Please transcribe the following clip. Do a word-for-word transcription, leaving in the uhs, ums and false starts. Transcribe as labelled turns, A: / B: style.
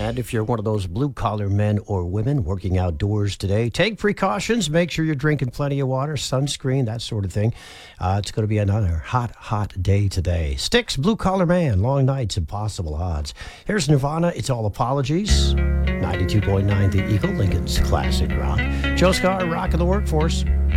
A: And if you're one of those blue-collar men or women working outdoors today, take precautions. Make sure you're drinking plenty of water, sunscreen, that sort of thing. Uh, it's going to be another hot, hot day today. Styx, blue-collar man, long nights, impossible odds. Here's Nirvana, It's All Apologies. ninety-two point nine The Eagle, Lincoln's classic rock. Joe Scar, rock of the workforce.